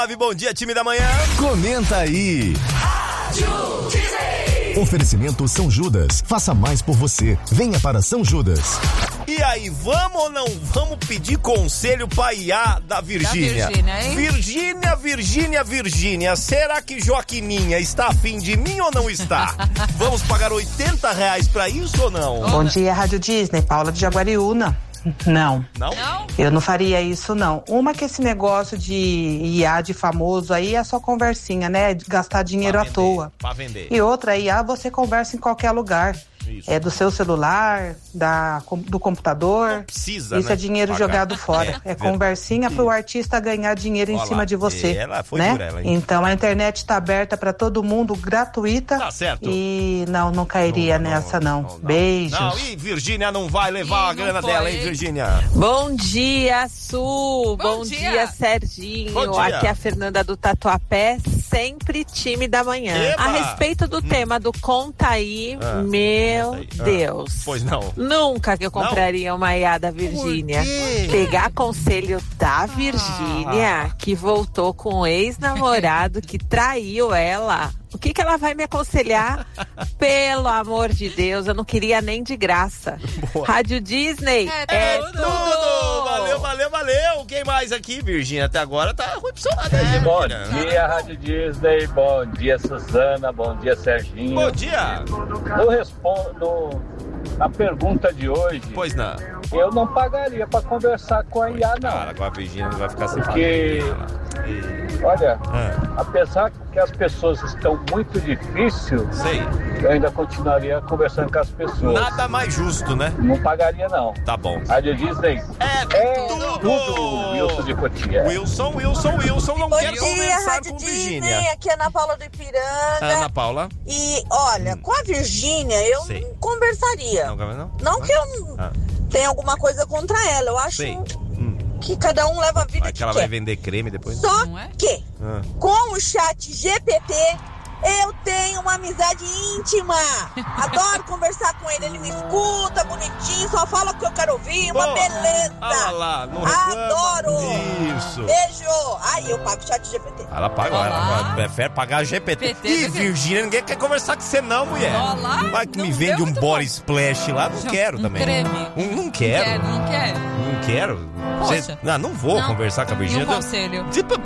Bom dia, time da manhã. Comenta aí. Oferecimento São Judas. Faça mais por você. Venha para São Judas. E aí, vamos ou não vamos pedir conselho pra Iá da Virgínia? Virgínia, será que Joaquininha está afim de mim ou não está? Vamos pagar R$80 pra isso ou não? Bom dia, Rádio Disney, Paula de Jaguariúna. Não. Não? Eu não faria isso, não. Uma que esse negócio de IA de famoso aí é só conversinha, né? De gastar dinheiro à toa. Pra vender. E outra, IA você conversa em qualquer lugar. Isso. É do seu celular, do computador. Não precisa, isso né? É dinheiro Pagar. jogado fora. É conversinha pro artista ganhar dinheiro em cima de você. Ela foi né? por ela, hein? Então a internet tá aberta pra todo mundo, gratuita. Tá certo. E não cairia nessa, não. Beijos. Não, e Virgínia não vai levar a grana dela, hein, Virgínia? Bom dia, Su. Bom dia, Serginho. Bom dia. Aqui é a Fernanda do Tatuapé, sempre time da manhã. Eba! A respeito do tema do Conta Aí, meu Deus. Pois não. Nunca que eu compraria uma IA da Virgínia. Pegar conselho da Virgínia, que voltou com um ex-namorado que traiu ela. O que ela vai me aconselhar? Pelo amor de Deus, eu não queria nem de graça. Boa. Rádio Disney é tudo! Valeu! Quem mais aqui, Virgínia? Até agora tá recepcionada aí, Bom Virgínia. dia, Rádio Disney. Bom dia, Suzana. Bom dia, Serginho. Bom dia! Eu respondo a pergunta de hoje. Pois não. Eu não pagaria para conversar com a IA, não. Cara, com a Virgínia não vai ficar sem Porque, pagar. olha, apesar que as pessoas estão muito difíceis, Sei. eu ainda continuaria conversando com as pessoas. Nada mais justo, né? Não pagaria, não. Tá bom. Rádio Disney É tudo, Wilson de Cotia. Wilson não quer conversar com Virgínia. Aqui é Ana Paula do Ipiranga. Ana Paula. E olha, com a Virgínia eu Sei. não conversaria. Não que eu tenha alguma coisa contra ela. Eu acho Sei. que cada um leva a vida Vai que ela quer. vai vender creme depois. Só que com o chat GPT eu tenho uma amizade íntima. Adoro conversar com ele. Ele me escuta bonitinho, só fala o que eu quero ouvir. Uma beleza. Lá, não reclama. Adoro. Isso. Beijo. Aí eu pago o chat GPT. Ela paga, ela prefere pagar GPT. Ih, Virgínia, ninguém quer conversar com você não, mulher. Vai que me vende um body splash lá, não quero também. Não quero. Não quero. Não quero. Poxa. Não vou conversar com a Virgínia. E um conselho?